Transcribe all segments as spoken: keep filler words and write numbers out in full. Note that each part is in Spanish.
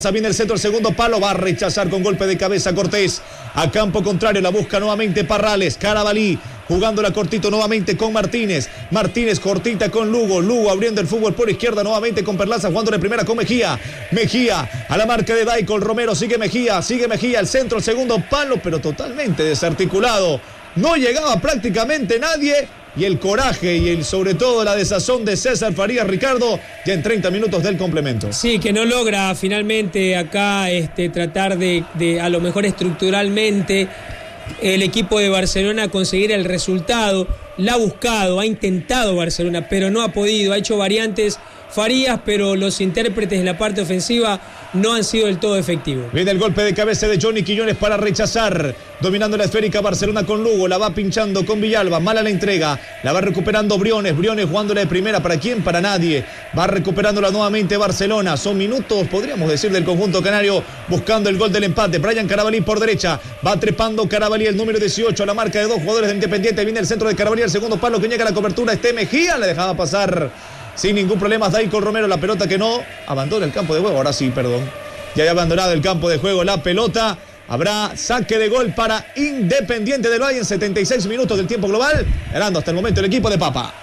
Viene el centro, el segundo palo, va a rechazar con golpe de cabeza Cortés. A campo contrario, la busca nuevamente Parrales. Carabalí, jugándola cortito nuevamente con Martínez. Martínez cortita con Lugo. Lugo abriendo el fútbol por izquierda nuevamente con Perlaza, jugando de primera con Mejía. Mejía a la marca de Daicol. Romero sigue Mejía, sigue Mejía. El centro, el segundo palo, pero totalmente desarticulado. No llegaba prácticamente nadie. Y el coraje y el, sobre todo la desazón de César Farías, Ricardo, ya en treinta minutos del complemento. Sí, que no logra finalmente acá este, tratar de, de, a lo mejor estructuralmente, el equipo de Barcelona conseguir el resultado. La ha buscado, ha intentado Barcelona, pero no ha podido. Ha hecho variantes Farías, pero los intérpretes en la parte ofensiva no han sido del todo efectivos. Viene el golpe de cabeza de Johnny Quiñones para rechazar, dominando la esférica Barcelona con Lugo, la va pinchando con Villalba, mala la entrega, la va recuperando Briones, Briones jugándola de primera, ¿para quién? Para nadie, va recuperándola nuevamente Barcelona, son minutos, podríamos decir, del conjunto canario, buscando el gol del empate. Brian Carabalí por derecha, va trepando Carabalí, el número dieciocho, a la marca de dos jugadores de Independiente, viene el centro de Carabalí, el segundo palo que llega a la cobertura, este Mejía, le dejaba pasar sin ningún problema Daicol Romero, la pelota que no abandona el campo de juego, ahora sí, perdón, ya había abandonado el campo de juego la pelota. Habrá saque de gol para Independiente del Valle en setenta y seis minutos del tiempo global, ganando hasta el momento el equipo de Papa.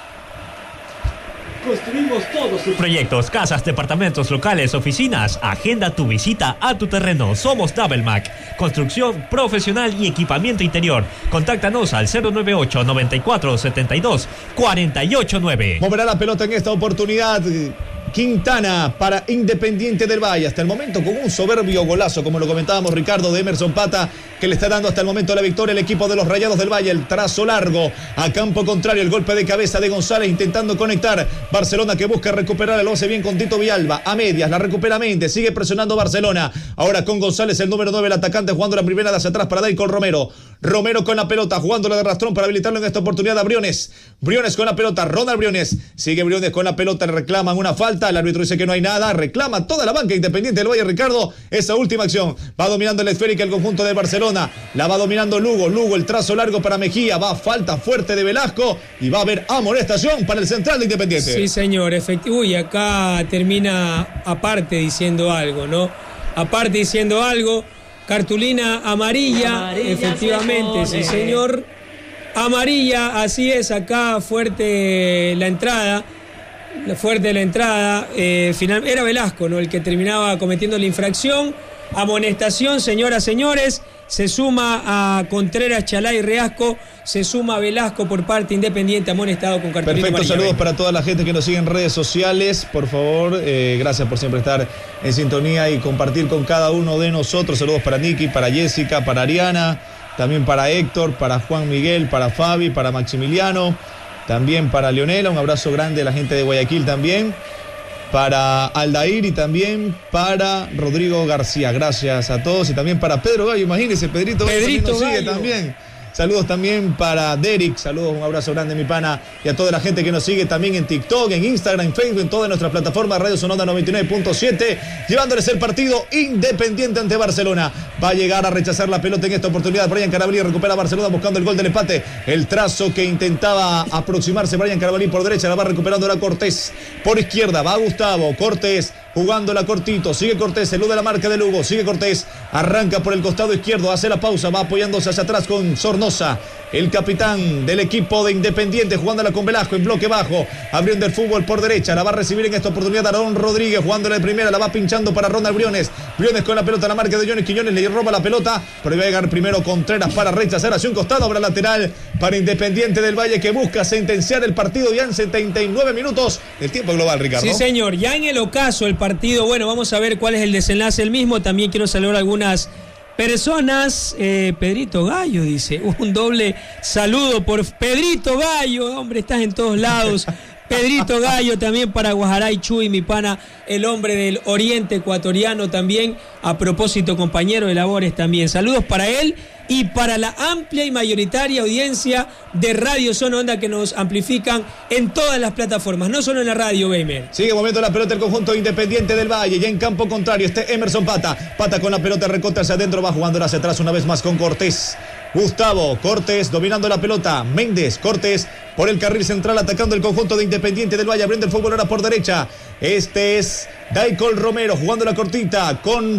Construimos todos sus proyectos, casas, departamentos, locales, oficinas. Agenda tu visita a tu terreno. Somos Doublemac. Construcción profesional y equipamiento interior. Contáctanos al cero nueve ocho, noventa y cuatro, setenta y dos, cuarenta y ocho nueve. Moverá la pelota en esta oportunidad Quintana para Independiente del Valle. Hasta el momento con un soberbio golazo, como lo comentábamos, Ricardo, de Emerson Pata, que le está dando hasta el momento la victoria al equipo de los Rayados del Valle. El trazo largo a campo contrario, el golpe de cabeza de González intentando conectar. Barcelona que busca recuperar, lo hace bien con Tito Villalba, a medias, la recupera Méndez, sigue presionando Barcelona. Ahora con González, el número nueve, el atacante, jugando la primera de hacia atrás para Daicol Romero. Romero con la pelota, jugándola de rastrón para habilitarlo en esta oportunidad a Briones. Briones con la pelota, Ronald Briones. Sigue Briones con la pelota, le reclaman una falta. El árbitro dice que no hay nada. Reclama toda la banca Independiente del Valle, Ricardo, esa última acción. Va dominando la esférica el conjunto de Barcelona. La va dominando Lugo. Lugo, el trazo largo para Mejía. Va falta fuerte de Velasco. Y va a haber amonestación para el central de Independiente. Sí, señor, efectivo. Uy, acá termina aparte diciendo algo, ¿no? Aparte diciendo algo. Cartulina amarilla, amarilla efectivamente, sí señor. Amarilla, así es, acá fuerte la entrada, fuerte la entrada. Eh, final, era Velasco, ¿no? El que terminaba cometiendo la infracción. Amonestación, señoras, señores. Se suma a Contreras, Chalá y Reasco. Se suma Velasco por parte Independiente, amonestado con cartulina Perfecto, amarilla. saludos para toda la gente que nos sigue en redes sociales. Por favor, eh, gracias por siempre estar en sintonía y compartir con cada uno de nosotros. Saludos para Nicky, para Jessica, para Ariana, también para Héctor, para Juan Miguel, para Fabi, para Maximiliano, también para Leonela. Un abrazo grande a la gente de Guayaquil también. Para Aldair y también para Rodrigo García. Gracias a todos. Y también para Pedro Gallo, imagínense, Pedrito, Pedrito nos sigue Gallo. también. Saludos también para Derek, saludos, un abrazo grande, mi pana, y a toda la gente que nos sigue también en TikTok, en Instagram, en Facebook, en todas nuestras plataformas, Radio Sonora noventa y nueve punto siete, llevándoles el partido Independiente ante Barcelona. Va a llegar a rechazar la pelota en esta oportunidad. Brian Carabalí recupera a Barcelona buscando el gol del empate. El trazo que intentaba aproximarse Brian Carabalí por derecha, la va recuperando la Cortés. Por izquierda va Gustavo Cortés, jugándola cortito, sigue Cortés, elude la marca de Lugo, sigue Cortés, arranca por el costado izquierdo, hace la pausa, va apoyándose hacia atrás con Sornosa, el capitán del equipo de Independiente, jugándola con Velasco en bloque bajo, abriendo el fútbol por derecha, la va a recibir en esta oportunidad Aarón Rodríguez, jugándola de primera, la va pinchando para Ronald Briones, Briones con la pelota a la marca de Johnny Quiñones, le roba la pelota, pero va a llegar primero Contreras para rechazar hacia un costado, habrá lateral para Independiente del Valle que busca sentenciar el partido ya en setenta y nueve minutos del tiempo global, Ricardo. Sí, señor, ya en el ocaso el partido, bueno, vamos a ver cuál es el desenlace el mismo. También quiero saludar a algunas personas. eh, Pedrito Gallo dice, un doble saludo por Pedrito Gallo, hombre, estás en todos lados. Pedrito Gallo también para Guajaray Chuy, mi pana, el hombre del oriente ecuatoriano también, a propósito, compañero de labores también. Saludos para él y para la amplia y mayoritaria audiencia de Radio Zona Onda que nos amplifican en todas las plataformas, no solo en la radio, Gamer. Sigue moviendo la pelota el conjunto Independiente del Valle, ya en campo contrario, este Emerson Pata, Pata con la pelota, recorta hacia adentro, va jugándola hacia atrás una vez más con Cortés. Gustavo Cortés dominando la pelota, Méndez, Cortés por el carril central atacando el conjunto de Independiente del Valle, abriendo el fútbol ahora por derecha. Este es Daicol Romero jugando la cortita con